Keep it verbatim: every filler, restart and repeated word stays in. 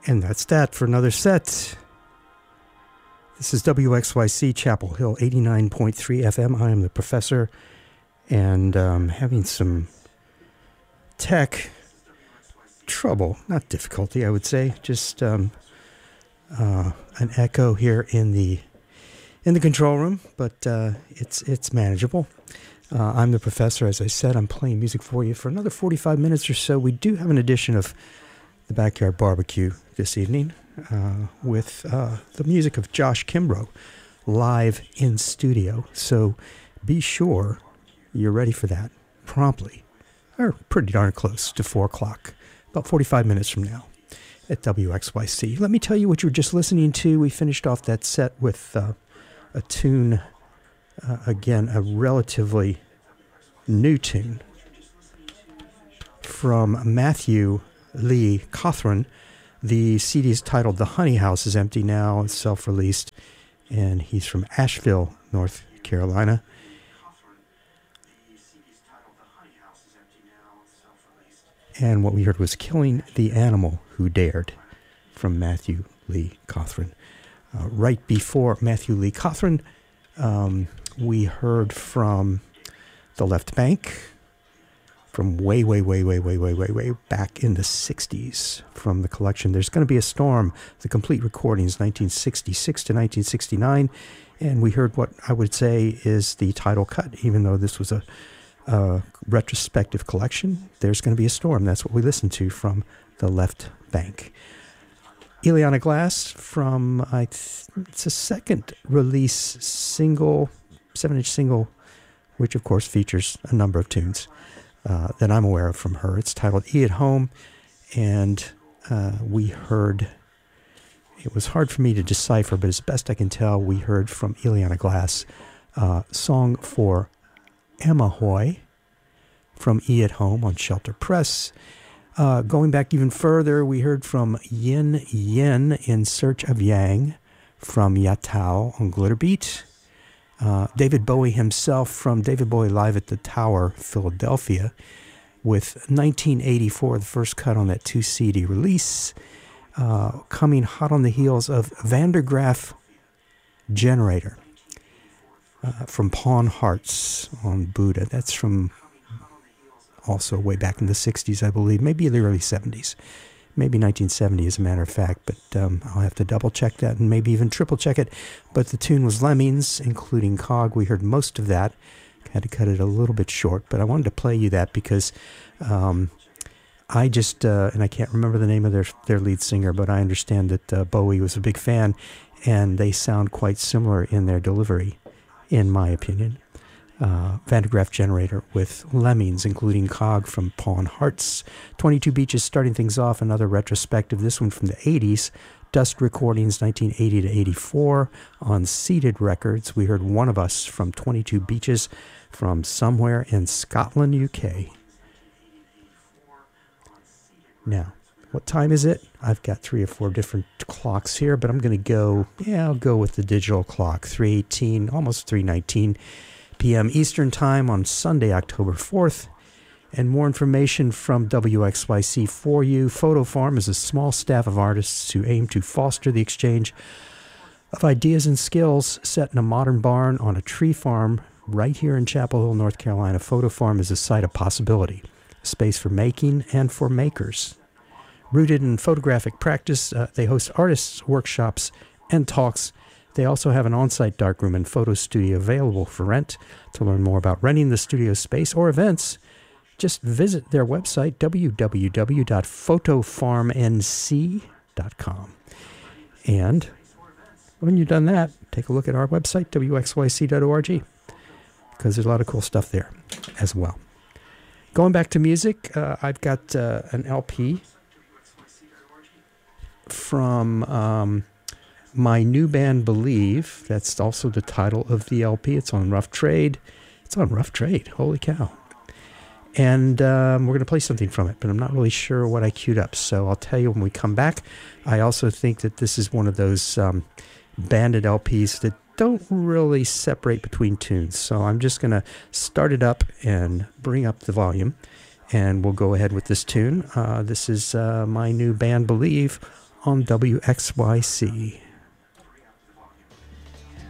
And that's that for another set. This is W X Y C Chapel Hill, eighty-nine point three F M. I am the professor, and um, having some tech trouble, not difficulty, I would say, just um, uh, an echo here in the in the control room, but uh, it's it's manageable. Uh, I'm the professor, as I said. I'm playing music for you for another forty-five minutes or so. We do have an edition of the Backyard Barbecue this evening uh, with uh, the music of Josh Kimbrough live in studio. So be sure you're ready for that promptly, or pretty darn close to four o'clock, about forty-five minutes from now at W X Y C. Let me tell you what you were just listening to. We finished off that set with uh, a tune, uh, again, a relatively new tune from Matthew Lee Cothran. The C D is titled The Honey House is Empty Now. It's self-released, and he's from Asheville, North Carolina. And what we heard was Killing the Animal Who Dared from Matthew Lee Cothran. Uh, right before Matthew Lee Cothran, um, we heard from The Left Bank, from way, way, way, way, way, way, way, way back in the sixties from the collection There's Gonna Be a Storm, the complete recordings, nineteen sixty-six to nineteen sixty-nine. And we heard what I would say is the title cut, even though this was a, a retrospective collection. There's Gonna Be a Storm. That's what we listened to from The Left Bank. Ileana Glass from, I th- it's a second release single, seven-inch single, which of course features a number of tunes uh, that I'm aware of from her. It's titled E at Home, and uh, we heard, it was hard for me to decipher, but as best I can tell, we heard from Ileana Glass uh, song for Emma Hoy from E at Home on Shelter Press. Uh, going back even further, we heard from Yin Yin in Search of Yang from Yatao on Glitterbeat. Uh, David Bowie himself from David Bowie Live at the Tower, Philadelphia, with nineteen eighty-four, the first cut on that two C D release, uh, coming hot on the heels of Vandergraaf Generator uh, from Pawn Hearts on Buddha. That's from also way back in the sixties, I believe, maybe the early seventies, maybe nineteen seventy as a matter of fact, but um, I'll have to double check that and maybe even triple check it. But the tune was Lemmings, including Cog. We heard most of that. Had to cut it a little bit short, but I wanted to play you that because um, I just, uh, and I can't remember the name of their, their lead singer, but I understand that uh, Bowie was a big fan, and they sound quite similar in their delivery, in my opinion. Uh, Vandergraaf Generator with Lemmings, including Cog from Pawn Hearts. twenty-two Beaches starting things off, another retrospective, this one from the eighties. Dust Recordings, nineteen eighty to eighty-four. On Seated Records, we heard One of Us from twenty-two Beaches from somewhere in Scotland, U K. Now, what time is it? I've got three or four different clocks here, but I'm going to go, yeah, I'll go with the digital clock. three eighteen, almost three nineteen p m Eastern Time on Sunday, October fourth. And more information from W X Y C for you. Photo Farm is a small staff of artists who aim to foster the exchange of ideas and skills set in a modern barn on a tree farm right here in Chapel Hill, North Carolina. Photo Farm is a site of possibility, a space for making and for makers. Rooted in photographic practice, uh, they host artists, workshops, and talks. They also have an on-site darkroom and photo studio available for rent. To learn more about renting the studio space or events, just visit their website, w w w dot photo farm n c dot com. And when you've done that, take a look at our website, w x y c dot org, because there's a lot of cool stuff there as well. Going back to music, uh, I've got uh, an L P from um, my new band, Believe. That's also the title of the L P. It's on Rough Trade. It's on Rough Trade. Holy cow. And um, we're going to play something from it, but I'm not really sure what I queued up. So I'll tell you when we come back. I also think that this is one of those um, banded L Ps that don't really separate between tunes. So I'm just going to start it up and bring up the volume, and we'll go ahead with this tune. Uh, this is uh, my new band, Believe, on W X Y C.